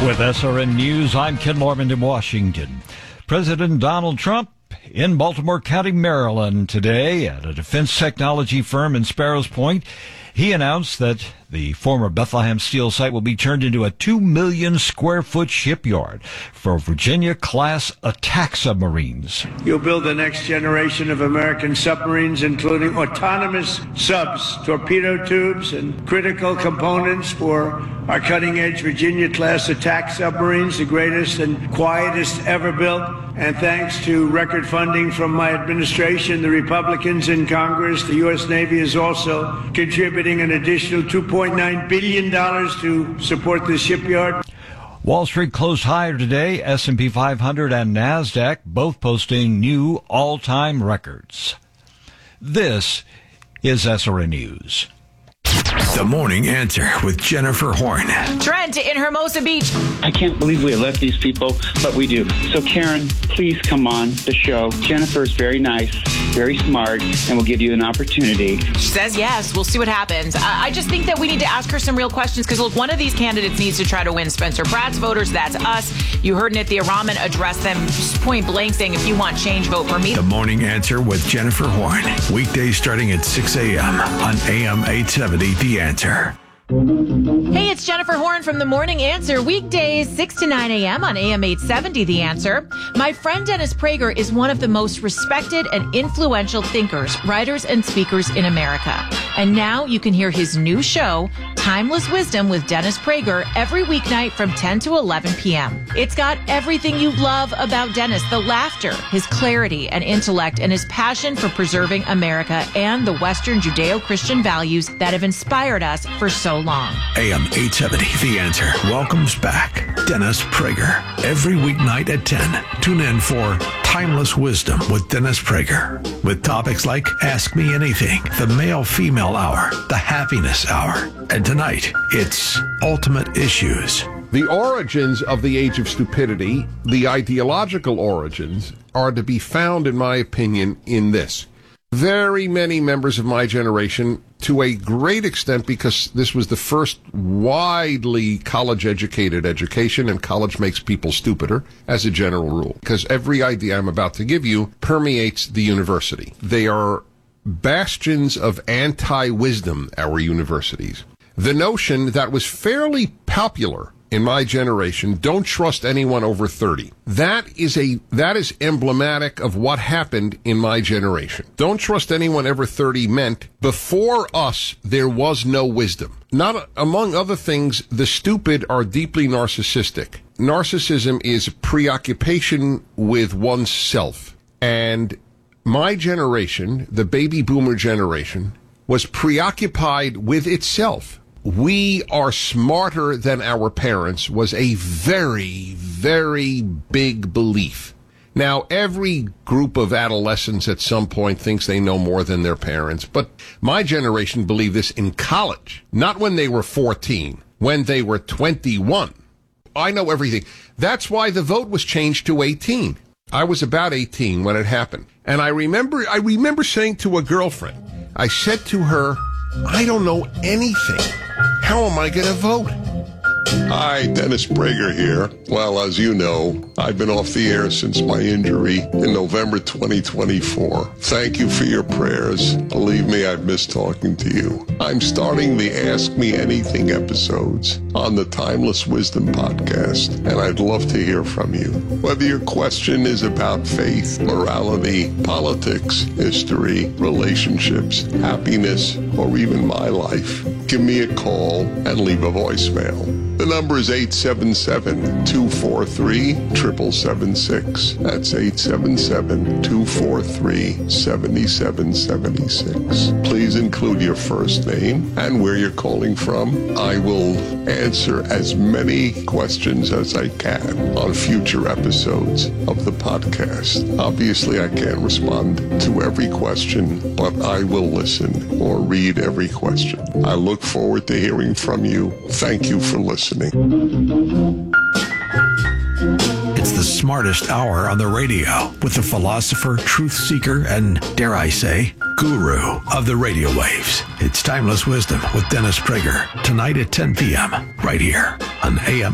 With SRN News, I'm Ken Lorman in Washington. President Donald Trump in Baltimore County, Maryland today at a defense technology firm in Sparrows Point. He announced that the former Bethlehem Steel site will be turned into a 2 million square foot shipyard for Virginia-class attack submarines. You'll build the next generation of American submarines, including autonomous subs, torpedo tubes, and critical components for our cutting-edge Virginia-class attack submarines, the greatest and quietest ever built. And thanks to record funding from my administration, the Republicans in Congress, the U.S. Navy is also contributing an additional $2.9 billion to support this shipyard. Wall Street closed higher today. S&P 500 and NASDAQ both posting new all-time records. This is SRN News. The Morning Answer with Jennifer Horn. Trent in Hermosa Beach. I can't believe we elect these people, but we do. So, Karen, please come on the show. Jennifer is very nice, very smart, and we'll give you an opportunity. She says yes. We'll see what happens. I just think that we need to ask her some real questions because, look, one of these candidates needs to try to win Spencer Pratt's voters. That's us. You heard Nithya Raman address them point blank saying, if you want change, vote for me. The Morning Answer with Jennifer Horn. Weekdays starting at 6 a.m. on AM 870 The Answer. Hey, it's Jennifer Horn from The Morning Answer, weekdays 6 to 9 a.m. on AM 870 The Answer. My friend Dennis Prager is one of the most respected and influential thinkers, writers, and speakers in America. And now you can hear his new show, Timeless Wisdom with Dennis Prager, every weeknight from 10 to 11 p.m. It's got everything you love about Dennis, the laughter, his clarity and intellect, and his passion for preserving America and the Western Judeo-Christian values that have inspired us for so long. AM 870 The Answer welcomes back Dennis Prager every weeknight at 10. Tune in for Timeless Wisdom with Dennis Prager, with topics like Ask Me Anything, the Male-Female Hour, the Happiness Hour, and tonight it's Ultimate Issues. The origins of the age of stupidity, the ideological origins, are to be found, in my opinion, in this. Very many members of my generation, to a great extent because this was the first widely college-educated education, and college makes people stupider as a general rule, because every idea I'm about to give you permeates the university. They are bastions of anti-wisdom, our universities. The notion that was fairly popular in my generation, don't trust anyone over 30. That is emblematic of what happened in my generation. Don't trust anyone over 30 meant before us there was no wisdom. Not among other things, the stupid are deeply narcissistic. Narcissism is preoccupation with oneself. And my generation, the baby boomer generation, was preoccupied with itself. We are smarter than our parents was a very, very big belief. Now, every group of adolescents at some point thinks they know more than their parents, but my generation believed this in college, not when they were 14, when they were 21. I know everything. That's why the vote was changed to 18. I was about 18 when it happened. And I remember saying to a girlfriend, I said to her, I don't know anything. How am I going to vote? Hi, Dennis Prager here. Well, as you know, I've been off the air since my injury in November 2024. Thank you for your prayers. Believe me, I've missed talking to you. I'm starting the Ask Me Anything episodes on the Timeless Wisdom podcast, and I'd love to hear from you. Whether your question is about faith, morality, politics, history, relationships, happiness, or even my life, give me a call and leave a voicemail. The number is 877-243-7776. That's 877-243-7776. Please include your first name and where you're calling from. I will answer as many questions as I can on future episodes of the podcast. Obviously, I can't respond to every question, but I will listen or read every question. I look forward to hearing from you. Thank you for listening. It's the smartest hour on the radio with the philosopher, truth seeker, and, dare I say, guru of the radio waves. It's Timeless Wisdom with Dennis Prager, tonight at 10 p.m., right here on AM